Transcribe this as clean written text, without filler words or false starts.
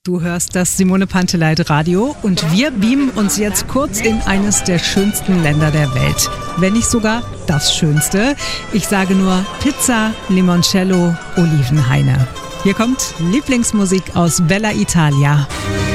Du hörst das Simone Panteleit Radio und wir beamen uns jetzt kurz in eines der schönsten Länder der Welt. Wenn nicht sogar das Schönste. Ich sage nur Pizza, Limoncello, Olivenhaine. Hier kommt Lieblingsmusik aus Bella Italia.